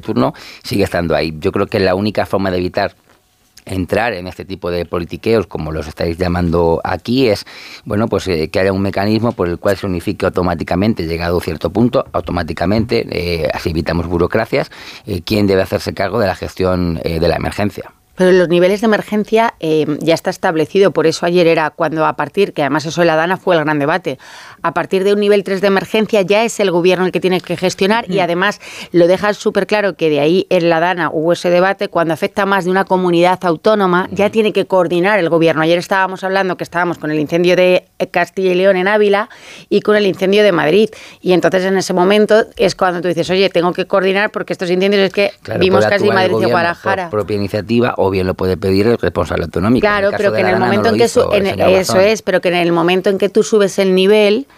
turno sigue estando ahí. Yo creo que la única forma de evitar entrar en este tipo de politiqueos, como los estáis llamando aquí, es que haya un mecanismo por el cual se unifique automáticamente, llegado a cierto punto, automáticamente, así evitamos burocracias, quién debe hacerse cargo de la gestión de la emergencia. Pero los niveles de emergencia ya está establecido, por eso ayer era cuando que además eso en la Dana fue el gran debate, a partir de un nivel 3 de emergencia ya es el gobierno el que tiene que gestionar y además lo deja súper claro que de ahí en la Dana hubo ese debate, cuando afecta más de una comunidad autónoma ya tiene que coordinar el gobierno. Ayer estábamos hablando que estábamos con el incendio de Castilla y León en Ávila y con el incendio de Madrid y entonces en ese momento es cuando tú dices, oye, tengo que coordinar porque estos incendios es que vimos casi Madrid y Guadalajara. Por propia iniciativa o bien lo puede pedir el responsable autonómico. Claro, pero que en el momento en que pero que en el momento en que tú subes el nivel,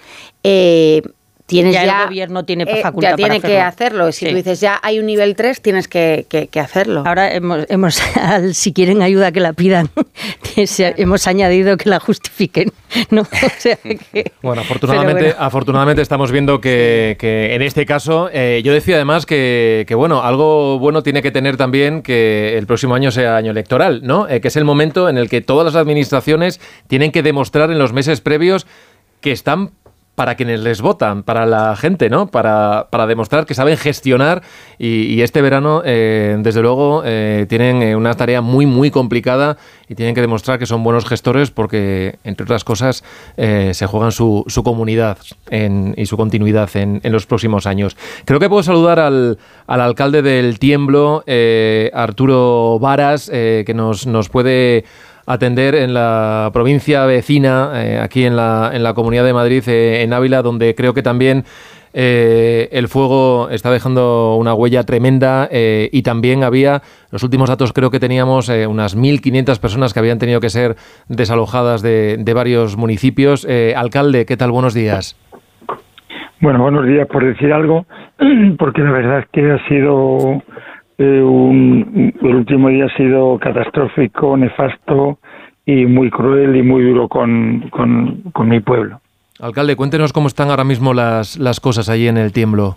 tienes ya el gobierno tiene facultad ya tiene para que hacerlo. Si tú dices ya hay un nivel 3, tienes que hacerlo. Ahora si quieren ayuda que la pidan, hemos añadido que la justifiquen. No, o sea que, bueno, afortunadamente estamos viendo que en este caso, yo decía además que algo bueno tiene que tener también que el próximo año sea año electoral, ¿no? Que es el momento en el que todas las administraciones tienen que demostrar en los meses previos que están para quienes les votan, para la gente, ¿no? Para demostrar que saben gestionar y este verano, desde luego, tienen una tarea muy, muy complicada y tienen que demostrar que son buenos gestores porque, entre otras cosas, se juegan su comunidad y su continuidad en los próximos años. Creo que puedo saludar al alcalde del Tiemblo, Arturo Varas, que nos puede atender en la provincia vecina, aquí en la Comunidad de Madrid, en Ávila, donde creo que también el fuego está dejando una huella tremenda y también había, los últimos datos creo que teníamos unas 1.500 personas que habían tenido que ser desalojadas de varios municipios. Alcalde, ¿qué tal? Buenos días. Bueno, buenos días por decir algo, porque la verdad es que ha sido... el último día ha sido catastrófico, nefasto y muy cruel y muy duro con mi pueblo. Alcalde, cuéntenos cómo están ahora mismo las cosas allí en el Tiemblo.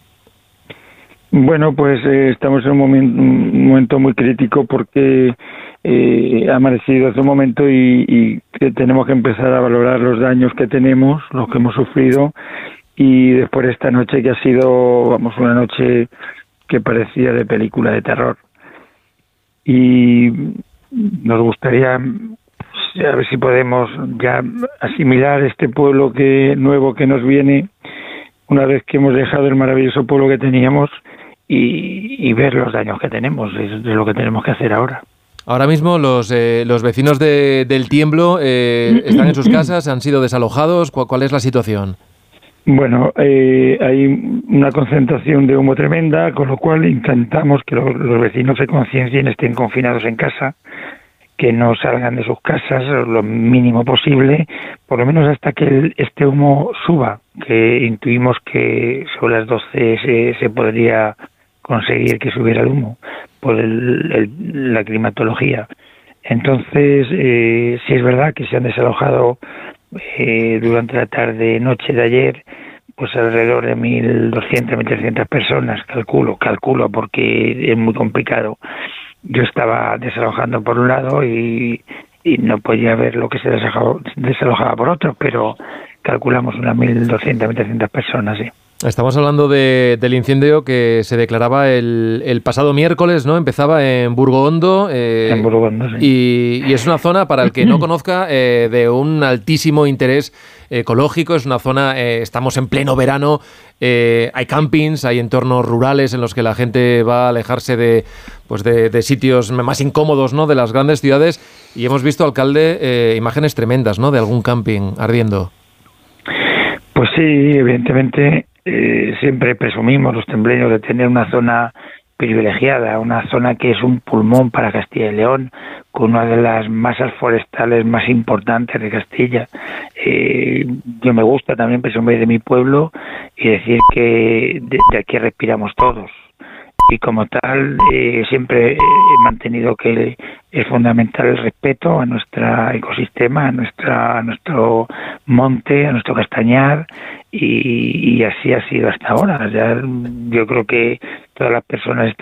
Bueno, pues estamos en un momento muy crítico porque ha amanecido hace un momento y tenemos que empezar a valorar los daños que tenemos, los que hemos sufrido y después de esta noche que ha sido, una noche que parecía de película de terror. Y nos gustaría a ver si podemos ya asimilar este pueblo nuevo que nos viene, una vez que hemos dejado el maravilloso pueblo que teníamos y ver los daños que tenemos, es lo que tenemos que hacer ahora. Ahora mismo los vecinos del Tiemblo están en sus casas, han sido desalojados. ¿Cuál es la situación? Bueno, hay una concentración de humo tremenda, con lo cual intentamos que los vecinos se conciencien, estén confinados en casa, que no salgan de sus casas lo mínimo posible, por lo menos hasta que este humo suba, que intuimos que sobre las 12 se podría conseguir que subiera el humo por la climatología. Entonces, sí es verdad que se han desalojado durante la tarde-noche de ayer, pues alrededor de 1.200, 1.300 personas, calculo, porque es muy complicado. Yo estaba desalojando por un lado y no podía ver lo que se desalojaba por otro, pero calculamos unas 1.200, 1.300 personas, sí. Estamos hablando del incendio que se declaraba el pasado miércoles, ¿no? Empezaba en Burgoondo. En Burgoondo, sí. Y es una zona, para el que no conozca, de un altísimo interés ecológico. Es una zona, estamos en pleno verano, hay campings, hay entornos rurales en los que la gente va a alejarse de sitios más incómodos, ¿no? De las grandes ciudades. Y hemos visto, alcalde, imágenes tremendas, ¿no? De algún camping ardiendo. Pues sí, evidentemente. Siempre presumimos los tembleños de tener una zona privilegiada, una zona que es un pulmón para Castilla y León, con una de las masas forestales más importantes de Castilla. Yo me gusta también presumir de mi pueblo y decir que de aquí respiramos todos. Y como tal, siempre he mantenido que es fundamental el respeto a nuestro ecosistema, a nuestro monte, a nuestro castañar, y así ha sido hasta ahora. Ya, yo creo que todas las personas están